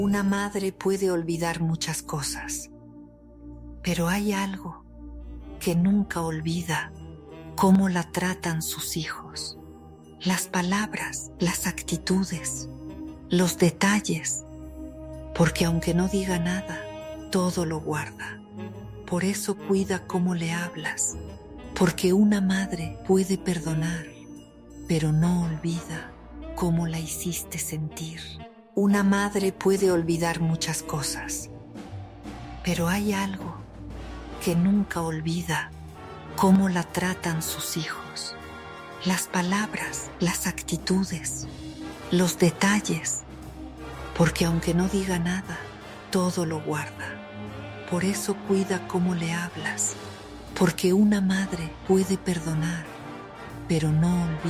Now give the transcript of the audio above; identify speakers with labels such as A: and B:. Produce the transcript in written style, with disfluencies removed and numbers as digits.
A: Una madre puede olvidar muchas cosas, pero hay algo que nunca olvida: cómo la tratan sus hijos. Las palabras, las actitudes, los detalles, porque aunque no diga nada, todo lo guarda. Por eso cuida cómo le hablas, porque una madre puede perdonar, pero no olvida cómo la hiciste sentir. Una madre puede olvidar muchas cosas, pero hay algo que nunca olvida: cómo la tratan sus hijos. Las palabras, las actitudes, los detalles, porque aunque no diga nada, todo lo guarda. Por eso cuida cómo le hablas, porque una madre puede perdonar, pero no olvida